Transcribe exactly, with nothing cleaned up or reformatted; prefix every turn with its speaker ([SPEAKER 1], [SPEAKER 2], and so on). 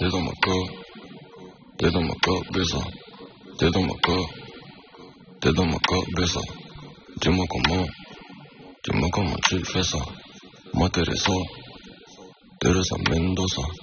[SPEAKER 1] dans mon corps, t'es dans mon corps, baisa. T'es dans mon corps, t'es dans mon corps, baisa. Dis-moi comment, dis-moi comment tu fais ça. Moi Teresa, Teresa Mendoza.